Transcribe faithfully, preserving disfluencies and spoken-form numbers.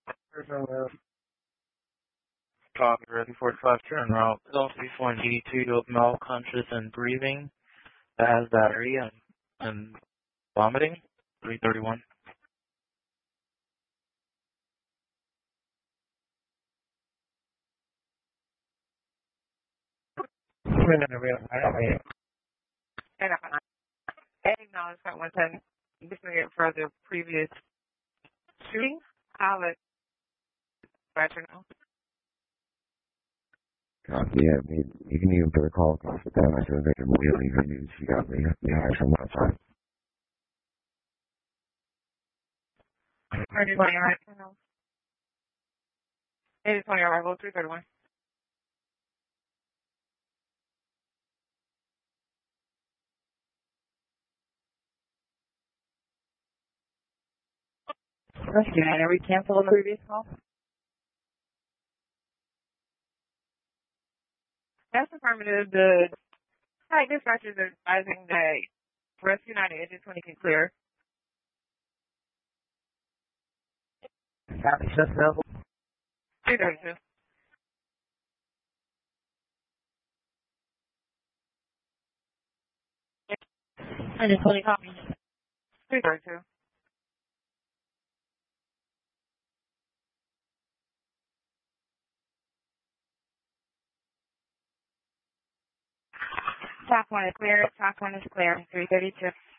Copy, ready forty-five, turn route. Southeast one eighty-two, malconscious and breathing. That has diarrhea and, and vomiting. three thirty-one. And I acknowledge that one time, looking at further previous shooting, I'll let Roger know. Copy, yeah, you, you can even put a call across the time. I said they can immediately reduce. You got me. You hired someone outside. twenty, all right. eighty twenty arrival, three thirty-one. Rescue nine, are we canceled on the previous call? That's affirmative. The site dispatchers are advising that Rescue nine and Engine twenty can clear. Copy, just level. three thirty-two. Engine twenty copy. three thirty-two. Top one is clear. Top one is clear. three thirty-two.